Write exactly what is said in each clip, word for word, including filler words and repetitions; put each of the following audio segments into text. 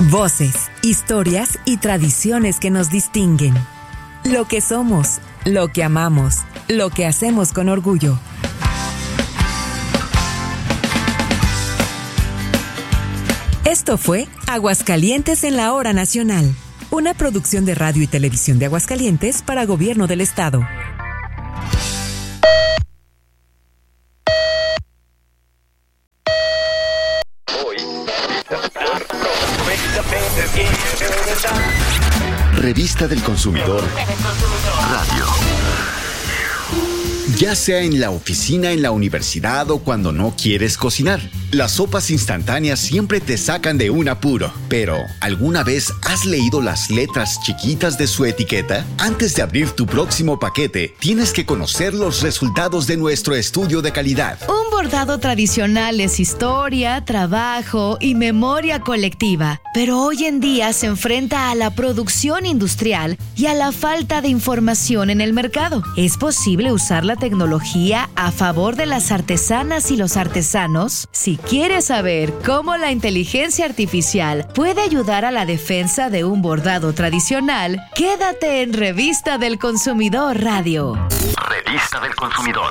Voces, historias y tradiciones que nos distinguen. Lo que somos, lo que amamos, lo que hacemos con orgullo. Esto fue Aguascalientes en la Hora Nacional, una producción de Radio y Televisión de Aguascalientes para Gobierno del Estado. Revista del Consumidor Radio. Ya sea en la oficina, en la universidad o cuando no quieres cocinar, las sopas instantáneas siempre te sacan de un apuro. Pero, ¿alguna vez has leído las letras chiquitas de su etiqueta? Antes de abrir tu próximo paquete, tienes que conocer los resultados de nuestro estudio de calidad. Un bordado tradicional es historia, trabajo y memoria colectiva. Pero hoy en día se enfrenta a la producción industrial y a la falta de información en el mercado. ¿Es posible usar la tecnología a favor de las artesanas y los artesanos? Si quieres saber cómo la inteligencia artificial puede ayudar a la defensa de un bordado tradicional, quédate en Revista del Consumidor Radio. Revista del Consumidor.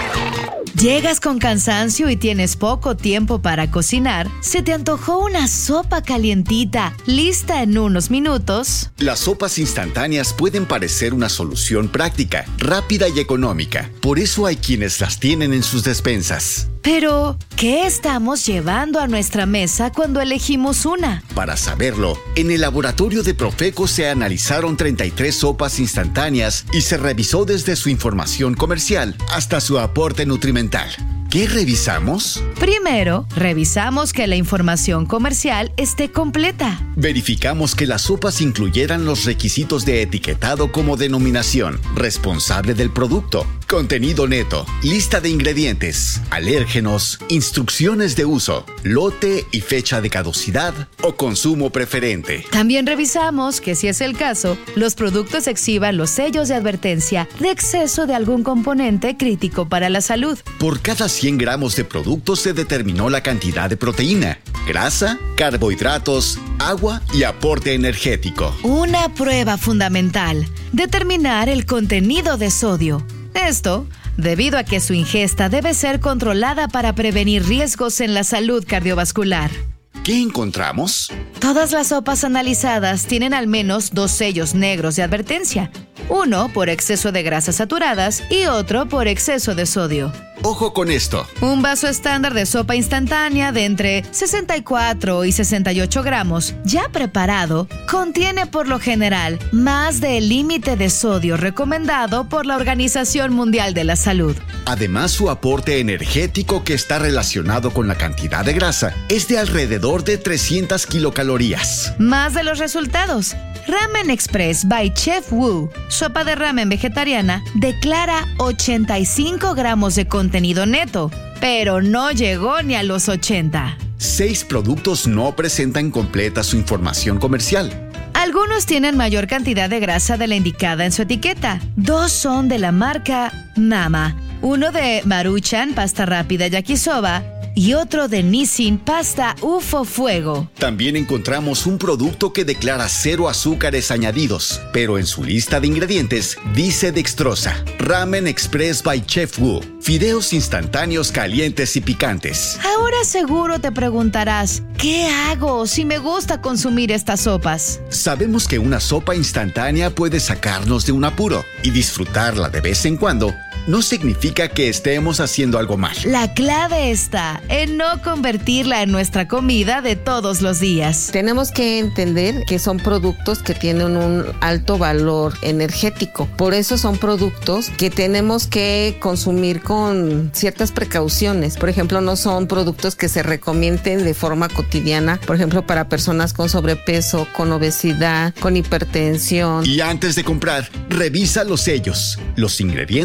Llegas con cansancio y tienes poco tiempo para cocinar. ¿Se te antojó una sopa calientita, lista en unos minutos? Las sopas instantáneas pueden parecer una solución práctica, rápida y económica. Por eso hay quienes las tienen en sus despensas. Pero, ¿qué estamos llevando a nuestra mesa cuando elegimos una? Para saberlo, en el laboratorio de Profeco se analizaron treinta y tres sopas instantáneas y se revisó desde su información comercial hasta su aporte nutrimental. ¿Qué revisamos? Primero, revisamos que la información comercial esté completa. Verificamos que las sopas incluyeran los requisitos de etiquetado como denominación, responsable del producto, contenido neto, lista de ingredientes, alérgenos, instrucciones de uso, lote y fecha de caducidad o consumo preferente. También revisamos que, si es el caso, los productos exhiban los sellos de advertencia de exceso de algún componente crítico para la salud. Por cada cien gramos de producto se determinó la cantidad de proteína, grasa, carbohidratos, agua y aporte energético. Una prueba fundamental: determinar el contenido de sodio. Esto debido a que su ingesta debe ser controlada para prevenir riesgos en la salud cardiovascular. ¿Qué encontramos? Todas las sopas analizadas tienen al menos dos sellos negros de advertencia. Uno por exceso de grasas saturadas y otro por exceso de sodio. Ojo con esto. Un vaso estándar de sopa instantánea de entre sesenta y cuatro y sesenta y ocho gramos, ya preparado, contiene por lo general más del límite de sodio recomendado por la Organización Mundial de la Salud. Además, su aporte energético, que está relacionado con la cantidad de grasa, es de alrededor de trescientas kilocalorías. Más de los resultados. Ramen Express by Chef Wu, sopa de ramen vegetariana, declara ochenta y cinco gramos de contenido neto, pero no llegó ni a los ochenta. Seis productos no presentan completa su información comercial. Algunos tienen mayor cantidad de grasa de la indicada en su etiqueta. Dos son de la marca Mama, uno de Maruchan, pasta rápida yakisoba, y otro de Nissin, pasta U F O Fuego. También encontramos un producto que declara cero azúcares añadidos, pero en su lista de ingredientes dice dextrosa. Ramen Express by Chef Wu, fideos instantáneos calientes y picantes. Ahora seguro te preguntarás, ¿qué hago si me gusta consumir estas sopas? Sabemos que una sopa instantánea puede sacarnos de un apuro, y disfrutarla de vez en cuando no significa que estemos haciendo algo mal. La clave está en no convertirla en nuestra comida de todos los días. Tenemos que entender que son productos que tienen un alto valor energético. Por eso son productos que tenemos que consumir con ciertas precauciones. Por ejemplo, no son productos que se recomienden de forma cotidiana, por ejemplo, para personas con sobrepeso, con obesidad, con hipertensión. Y antes de comprar, revisa los sellos, los ingredientes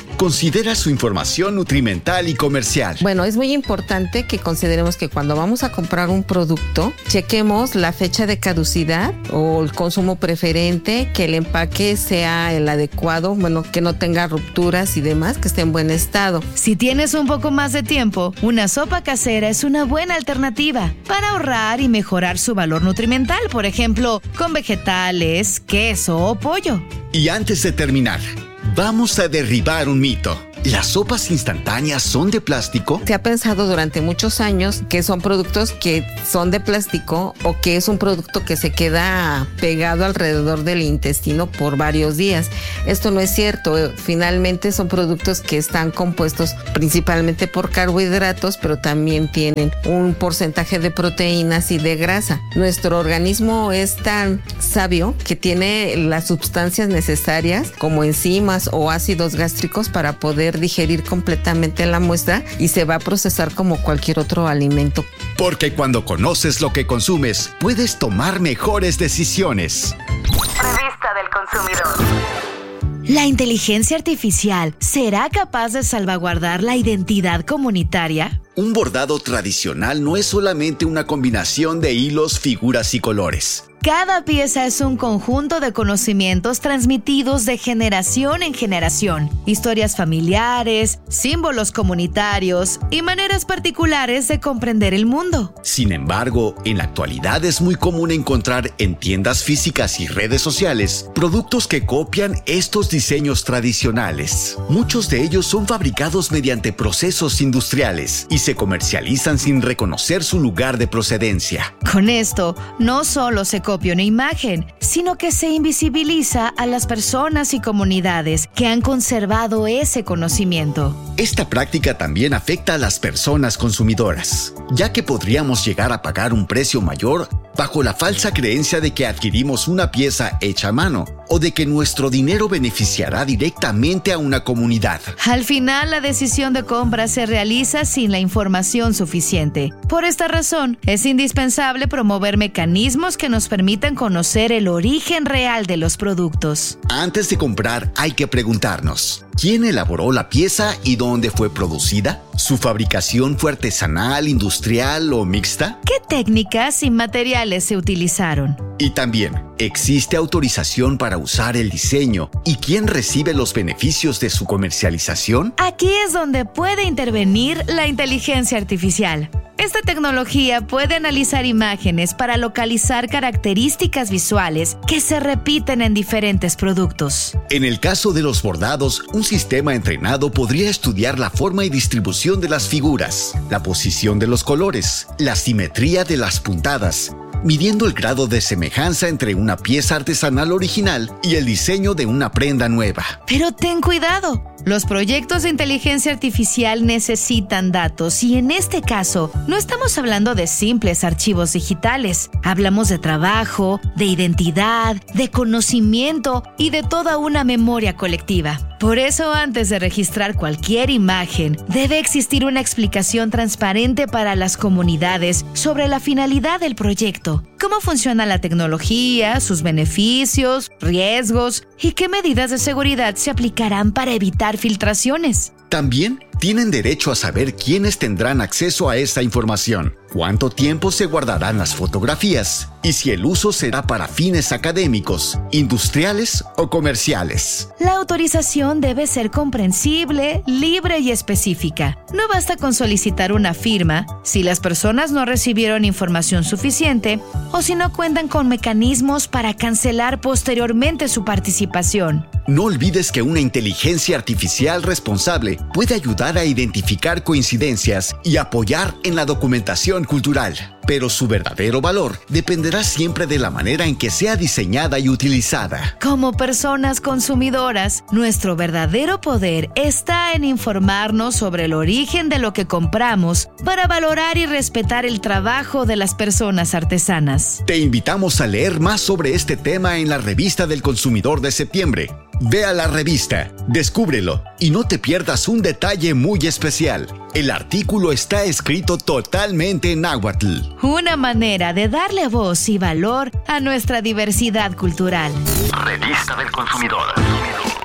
Considera su información nutrimental y comercial. Bueno, es muy importante que consideremos que cuando vamos a comprar un producto, chequemos la fecha de caducidad o el consumo preferente, que el empaque sea el adecuado, bueno, que no tenga rupturas y demás, que esté en buen estado. Si tienes un poco más de tiempo, una sopa casera es una buena alternativa para ahorrar y mejorar su valor nutrimental, por ejemplo, con vegetales, queso o pollo. Y antes de terminar, vamos a derribar un mito. ¿Las sopas instantáneas son de plástico? Se ha pensado durante muchos años que son productos que son de plástico o que es un producto que se queda pegado alrededor del intestino por varios días. Esto no es cierto. Finalmente son productos que están compuestos principalmente por carbohidratos, pero también tienen un porcentaje de proteínas y de grasa. Nuestro organismo es tan sabio que tiene las sustancias necesarias como enzimas o ácidos gástricos para poder digerir completamente la muestra y se va a procesar como cualquier otro alimento. Porque cuando conoces lo que consumes, puedes tomar mejores decisiones. Revista del Consumidor. ¿La inteligencia artificial será capaz de salvaguardar la identidad comunitaria? Un bordado tradicional no es solamente una combinación de hilos, figuras y colores. Cada pieza es un conjunto de conocimientos transmitidos de generación en generación, historias familiares, símbolos comunitarios y maneras particulares de comprender el mundo. Sin embargo, en la actualidad es muy común encontrar en tiendas físicas y redes sociales productos que copian estos diseños tradicionales. Muchos de ellos son fabricados mediante procesos industriales y se comercializan sin reconocer su lugar de procedencia. Con esto, no solo se copia una imagen, sino que se invisibiliza a las personas y comunidades que han conservado ese conocimiento. Esta práctica también afecta a las personas consumidoras, ya que podríamos llegar a pagar un precio mayor bajo la falsa creencia de que adquirimos una pieza hecha a mano o de que nuestro dinero beneficiará directamente a una comunidad. Al final, la decisión de compra se realiza sin la información suficiente. Por esta razón, es indispensable promover mecanismos que nos permitan conocer el origen real de los productos. Antes de comprar, hay que preguntarnos: ¿quién elaboró la pieza y dónde fue producida? ¿Su fabricación fue artesanal, industrial o mixta? ¿Qué técnicas y materiales se utilizaron? Y también, ¿existe autorización para usar el diseño? ¿Y quién recibe los beneficios de su comercialización? Aquí es donde puede intervenir la inteligencia artificial. Esta tecnología puede analizar imágenes para localizar características visuales que se repiten en diferentes productos. En el caso de los bordados, un sistema entrenado podría estudiar la forma y distribución de las figuras, la posición de los colores, la simetría de las puntadas, midiendo el grado de semejanza entre una pieza artesanal original y el diseño de una prenda nueva. Pero ten cuidado. Los proyectos de inteligencia artificial necesitan datos y en este caso no estamos hablando de simples archivos digitales. Hablamos de trabajo, de identidad, de conocimiento y de toda una memoria colectiva. Por eso, antes de registrar cualquier imagen, debe existir una explicación transparente para las comunidades sobre la finalidad del proyecto, cómo funciona la tecnología, sus beneficios, riesgos y qué medidas de seguridad se aplicarán para evitar filtraciones. También tienen derecho a saber quiénes tendrán acceso a esta información, cuánto tiempo se guardarán las fotografías y si el uso será para fines académicos, industriales o comerciales. La autorización debe ser comprensible, libre y específica. No basta con solicitar una firma si las personas no recibieron información suficiente o si no cuentan con mecanismos para cancelar posteriormente su participación. No olvides que una inteligencia artificial responsable puede ayudar a identificar coincidencias y apoyar en la documentación cultural, pero su verdadero valor dependerá siempre de la manera en que sea diseñada y utilizada. Como personas consumidoras, nuestro verdadero poder está en informarnos sobre el origen de lo que compramos para valorar y respetar el trabajo de las personas artesanas. Te invitamos a leer más sobre este tema en la Revista del Consumidor de septiembre. Ve a la revista, descúbrelo y no te pierdas un detalle muy especial. El artículo está escrito totalmente en náhuatl. Una manera de darle voz y valor a nuestra diversidad cultural. Revista del Consumidor.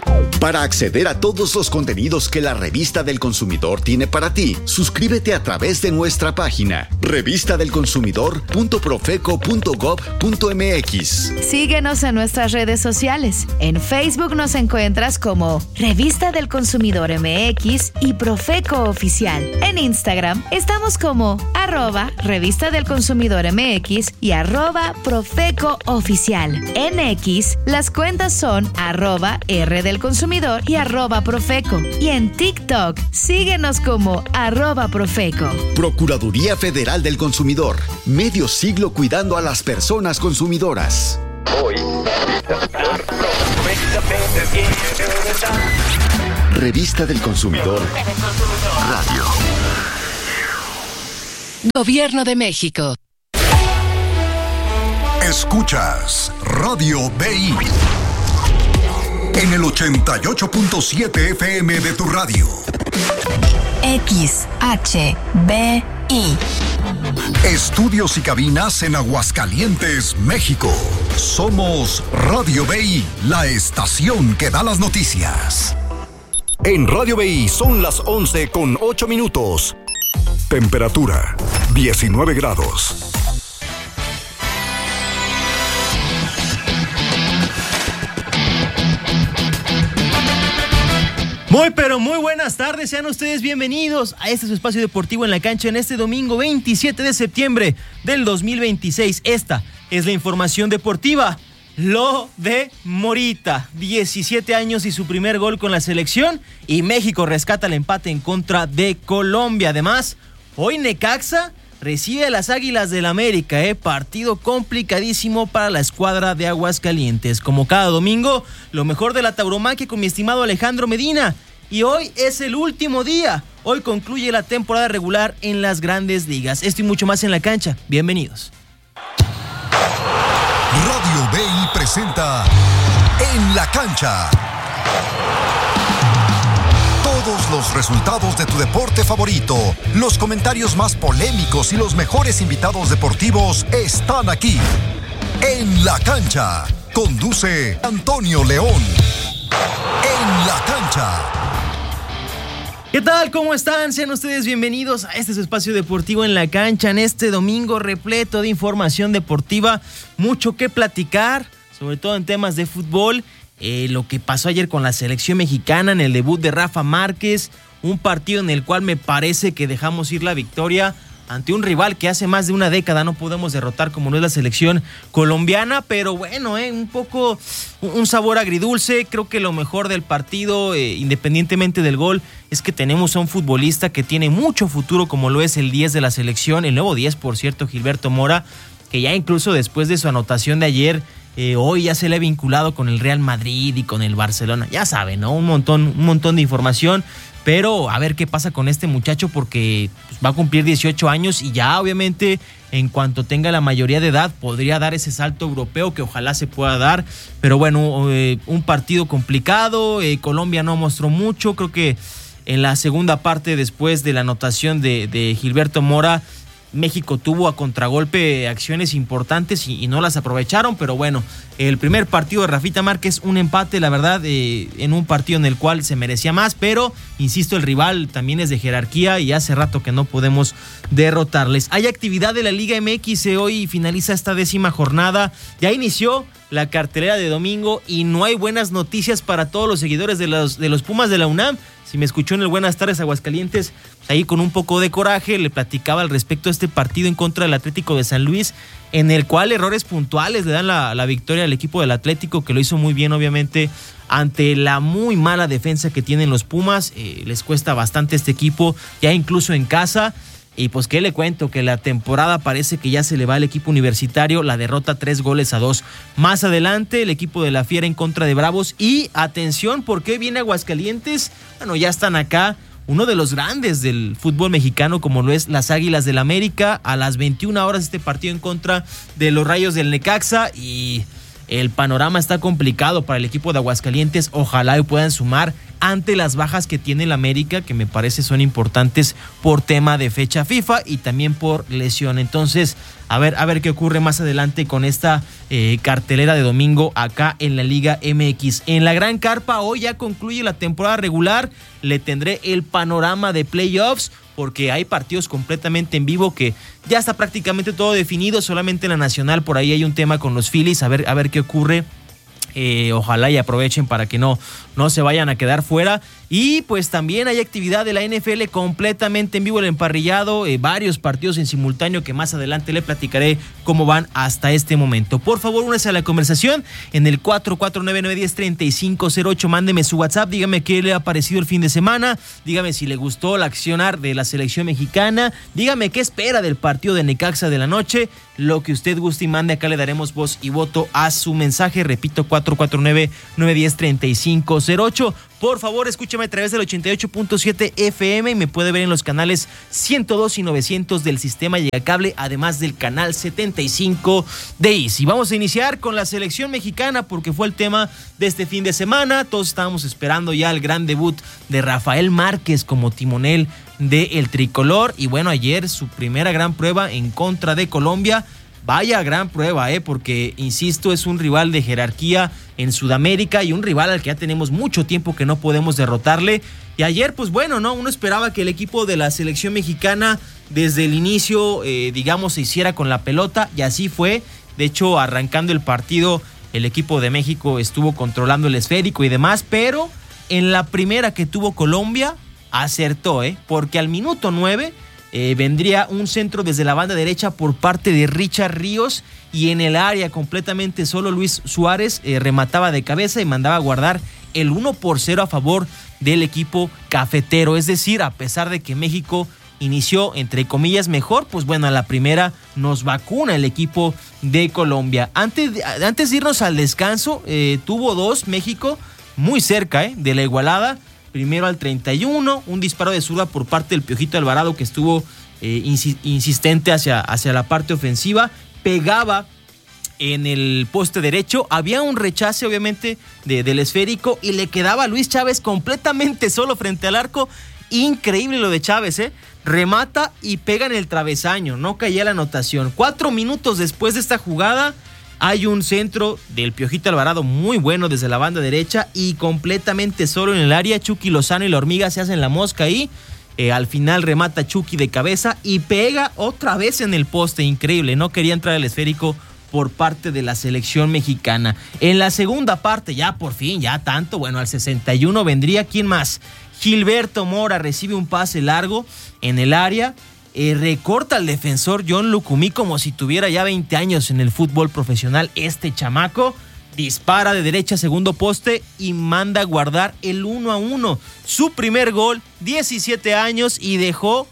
Para acceder a todos los contenidos que la Revista del Consumidor tiene para ti, suscríbete a través de nuestra página revista del consumidor punto profeco punto gob punto mx. Síguenos en nuestras redes sociales. En Facebook nos encuentras como Revista del Consumidor M X y Profeco Oficial. En Instagram estamos como arroba Revista del Consumidor M X y arroba Profeco Oficial. En X, las cuentas son arroba R del Consumidor y arroba Profeco. Y en TikTok, síguenos como arroba Profeco. Procuraduría Federal del Consumidor. Medio siglo cuidando a las personas consumidoras. Hoy, Revista del Consumidor Radio. Gobierno de México. Escuchas Radio B I en el ochenta y ocho punto siete F M de tu radio. X H B I. Estudios y cabinas en Aguascalientes, México. Somos Radio B I, la estación que da las noticias. En Radio B I son las once con ocho minutos. Temperatura diecinueve grados. Muy pero muy buenas tardes, sean ustedes bienvenidos a este su espacio deportivo en la cancha en este domingo veintisiete de septiembre del dos mil veintiséis. Esta es la información deportiva. Lo de Morita, diecisiete años y su primer gol con la selección, y México rescata el empate en contra de Colombia. Además, hoy Necaxa recibe a las Águilas del América, eh, partido complicadísimo para la escuadra de Aguascalientes. Como cada domingo, lo mejor de la tauromaquia con mi estimado Alejandro Medina. Y hoy es el último día. Hoy concluye la temporada regular en las Grandes Ligas. Esto y mucho más en la cancha. Bienvenidos. Radio B I presenta En la Cancha. Todos los resultados de tu deporte favorito, los comentarios más polémicos y los mejores invitados deportivos están aquí. En la Cancha. Conduce Antonio León. En la Cancha. ¿Qué tal? ¿Cómo están? Sean ustedes bienvenidos a este su espacio deportivo en la cancha en este domingo repleto de información deportiva. Mucho que platicar, sobre todo en temas de fútbol. Eh, lo que pasó ayer con la selección mexicana en el debut de Rafa Márquez, un partido en el cual me parece que dejamos ir la victoria ante un rival que hace más de una década no podemos derrotar, como no es la selección colombiana, pero bueno, eh, un poco un sabor agridulce. Creo que lo mejor del partido, eh, independientemente del gol, es que tenemos a un futbolista que tiene mucho futuro, como lo es el diez de la selección, el nuevo diez, por cierto, Gilberto Mora, que ya incluso después de su anotación de ayer, Eh, hoy ya se le ha vinculado con el Real Madrid y con el Barcelona. Ya saben, ¿no? Un montón, un montón de información. Pero a ver qué pasa con este muchacho, porque pues, va a cumplir dieciocho años y ya obviamente en cuanto tenga la mayoría de edad podría dar ese salto europeo que ojalá se pueda dar. Pero bueno, eh, un partido complicado. Eh, Colombia no mostró mucho. Creo que en la segunda parte, después de la anotación de, de Gilberto Mora, México tuvo a contragolpe acciones importantes y, y no las aprovecharon, pero bueno, el primer partido de Rafita Márquez, un empate, la verdad, eh, en un partido en el cual se merecía más, pero, insisto, el rival también es de jerarquía y hace rato que no podemos derrotarles. Hay actividad de la Liga M X, eh, hoy finaliza esta décima jornada, ya inició la cartelera de domingo y no hay buenas noticias para todos los seguidores de los, de los Pumas de la UNAM. Si me escuchó en el Buenas Tardes Aguascalientes, pues ahí con un poco de coraje le platicaba al respecto a este partido en contra del Atlético de San Luis, en el cual errores puntuales le dan la, la victoria al equipo del Atlético, que lo hizo muy bien obviamente ante la muy mala defensa que tienen los Pumas. Eh, les cuesta bastante este equipo, ya incluso en casa. Y pues qué le cuento, que la temporada parece que ya se le va al equipo universitario, la derrota tres goles a dos. Más adelante el equipo de la Fiera en contra de Bravos y atención, porque viene Aguascalientes, bueno, ya están acá, uno de los grandes del fútbol mexicano como lo es las Águilas del América, a las veintiuna horas este partido en contra de los Rayos del Necaxa y el panorama está complicado para el equipo de Aguascalientes. Ojalá y puedan sumar ante las bajas que tiene el América, que me parece son importantes por tema de fecha FIFA y también por lesión. Entonces, a ver, a ver qué ocurre más adelante con esta eh, cartelera de domingo acá en la Liga M X. En la Gran Carpa hoy ya concluye la temporada regular, le tendré el panorama de playoffs, porque hay partidos completamente en vivo que ya está prácticamente todo definido, solamente en la Nacional por ahí hay un tema con los Phillies, a ver, a ver qué ocurre. Eh, ojalá y aprovechen para que no, no se vayan a quedar fuera. Y pues también hay actividad de la N F L completamente en vivo, el emparrillado, eh, varios partidos en simultáneo que más adelante le platicaré cómo van hasta este momento. Por favor, únese a la conversación en el cuatro cuatro nueve nueve uno cero tres cinco cero ocho, mándeme su WhatsApp, dígame qué le ha parecido el fin de semana, dígame si le gustó la accionar de la selección mexicana, dígame qué espera del partido de Necaxa de la noche, lo que usted guste y mande, acá le daremos voz y voto a su mensaje, repito, cuatro cuatro nueve nueve uno cero tres cinco cero ocho. Por favor, escúchame a través del ochenta y ocho punto siete F M y me puede ver en los canales ciento dos y novecientos del sistema Llegacable, además del canal setenta y cinco de Easy. Vamos a iniciar con la selección mexicana porque fue el tema de este fin de semana. Todos estábamos esperando ya el gran debut de Rafael Márquez como timonel del tricolor y bueno, ayer su primera gran prueba en contra de Colombia. Vaya gran prueba, eh, porque, insisto, es un rival de jerarquía en Sudamérica y un rival al que ya tenemos mucho tiempo que no podemos derrotarle. Y ayer, pues bueno, ¿no? Uno esperaba que el equipo de la selección mexicana desde el inicio, eh, digamos, se hiciera con la pelota y así fue. De hecho, arrancando el partido, el equipo de México estuvo controlando el esférico y demás, pero en la primera que tuvo Colombia, acertó, ¿eh? Porque al minuto nueve... Eh, vendría un centro desde la banda derecha por parte de Richard Ríos y en el área completamente solo Luis Suárez eh, remataba de cabeza y mandaba a guardar el uno por cero a favor del equipo cafetero. Es decir, a pesar de que México inició entre comillas mejor, pues bueno, a la primera nos vacuna el equipo de Colombia. Antes de, antes de irnos al descanso, eh, tuvo dos México muy cerca eh, de la igualada. Primero al treinta y uno, un disparo de zurda por parte del Piojito Alvarado que estuvo eh, insi- insistente hacia, hacia la parte ofensiva, pegaba en el poste derecho, había un rechace obviamente de, del esférico y le quedaba a Luis Chávez completamente solo frente al arco. Increíble lo de Chávez, ¿eh? Remata y pega en el travesaño, no caía la anotación. Cuatro minutos después de esta jugada, hay un centro del Piojito Alvarado muy bueno desde la banda derecha y completamente solo en el área. Chucky Lozano y la hormiga se hacen la mosca ahí. Eh, al final remata Chucky de cabeza y pega otra vez en el poste. Increíble, no quería entrar al esférico por parte de la selección mexicana. En la segunda parte, ya por fin, ya tanto, bueno, al sesenta y uno vendría, ¿quién más? Gilberto Mora recibe un pase largo en el área. Eh, recorta al defensor John Lucumí como si tuviera ya veinte años en el fútbol profesional. Este chamaco dispara de derecha, segundo poste y manda a guardar el uno a uno. Su primer gol, diecisiete años, y dejó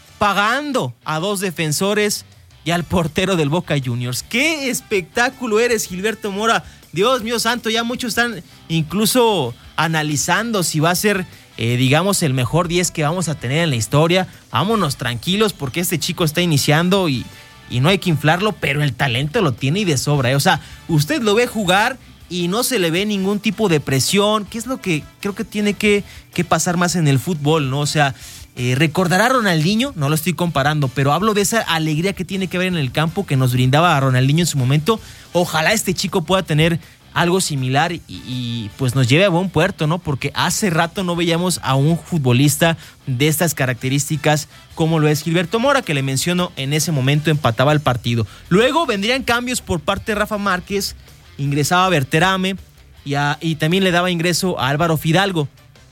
pagando a dos defensores y al portero del Boca Juniors. ¡Qué espectáculo eres, Gilberto Mora! Dios mío santo, ya muchos están incluso analizando si va a ser... Eh, digamos el mejor diez que vamos a tener en la historia. Vámonos tranquilos porque este chico está iniciando y, y no hay que inflarlo, pero el talento lo tiene y de sobra, ¿eh? O sea, usted lo ve jugar y no se le ve ningún tipo de presión, que es lo que creo que tiene que, que pasar más en el fútbol, ¿no? O sea, eh, recordará a Ronaldinho, no lo estoy comparando, pero hablo de esa alegría que tiene que haber en el campo que nos brindaba a Ronaldinho en su momento. Ojalá este chico pueda tener algo similar y, y pues nos lleve a buen puerto, ¿no? Porque hace rato no veíamos a un futbolista de estas características como lo es Gilberto Mora, que le menciono en ese momento empataba el partido. Luego vendrían cambios por parte de Rafa Márquez, ingresaba a Berterame y, a, y también le daba ingreso a Álvaro Fidalgo.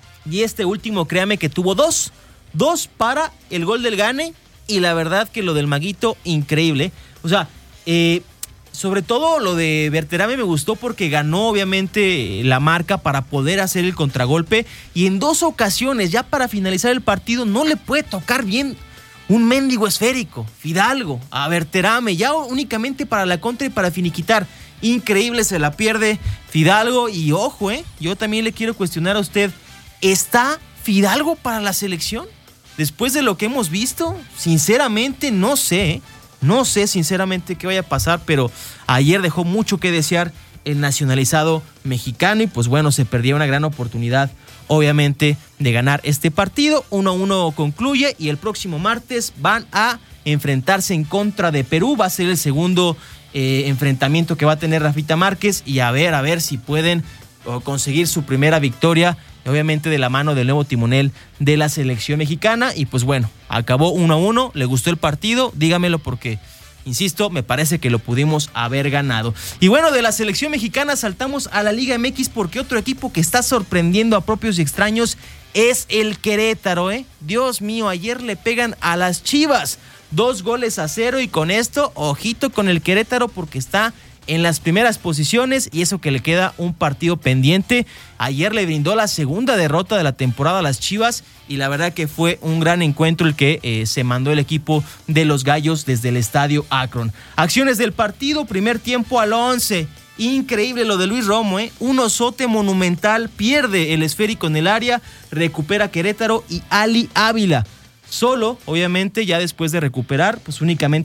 Y este último, créame que tuvo dos, dos para el gol del gane y la verdad que lo del Maguito, increíble. O sea, eh... sobre todo lo de Berterame me gustó porque ganó obviamente la marca para poder hacer el contragolpe y en dos ocasiones ya para finalizar el partido no le puede tocar bien un mendigo esférico, Fidalgo, a Berterame, ya únicamente para la contra y para finiquitar. Increíble, se la pierde Fidalgo y ojo, eh, yo también le quiero cuestionar a usted, ¿está Fidalgo para la selección? Después de lo que hemos visto, sinceramente no sé, ¿eh? No sé sinceramente qué vaya a pasar, pero ayer dejó mucho que desear el nacionalizado mexicano y pues bueno, se perdía una gran oportunidad obviamente de ganar este partido. uno a uno concluye y el próximo martes van a enfrentarse en contra de Perú. Va a ser el segundo eh, enfrentamiento que va a tener Rafita Márquez y a ver, a ver si pueden conseguir su primera victoria, obviamente de la mano del nuevo timonel de la selección mexicana. Y pues bueno, acabó uno a uno. ¿Le gustó el partido? Dígamelo porque, insisto, me parece que lo pudimos haber ganado. Y bueno, de la selección mexicana saltamos a la Liga M X porque otro equipo que está sorprendiendo a propios y extraños es el Querétaro, ¿eh? Dios mío, ayer le pegan a las Chivas dos goles a cero y con esto, ojito con el Querétaro porque está en las primeras posiciones y eso que le queda un partido pendiente. Ayer le brindó la segunda derrota de la temporada a las Chivas y la verdad que fue un gran encuentro el que eh, se mandó el equipo de los Gallos desde el estadio Akron. Acciones del partido, primer tiempo al once. Increíble lo de Luis Romo, ¿eh? Un osote monumental, pierde el esférico en el área, recupera Querétaro y Ali Ávila. Solo, obviamente, ya después de recuperar, pues únicamente